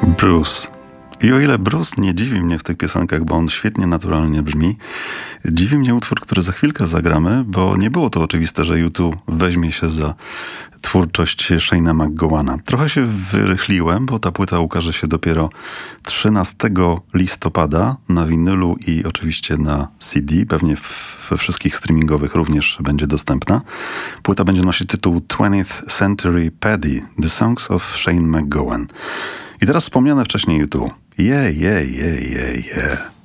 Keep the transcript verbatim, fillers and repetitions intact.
Bruce. I o ile Bruce nie dziwi mnie w tych piosenkach, bo on świetnie naturalnie brzmi, dziwi mnie utwór, który za chwilkę zagramy, bo nie było to oczywiste, że U dwa weźmie się za twórczość Shane'a McGowana. Trochę się wyrychliłem, bo ta płyta ukaże się dopiero trzynastego listopada na winylu i oczywiście na C D. Pewnie we wszystkich streamingowych również będzie dostępna. Płyta będzie nosić tytuł twentieth Century Paddy, The Songs of Shane McGowan. I teraz wspomniane wcześniej U dwa. Yeah, yeah, yeah, yeah, yeah.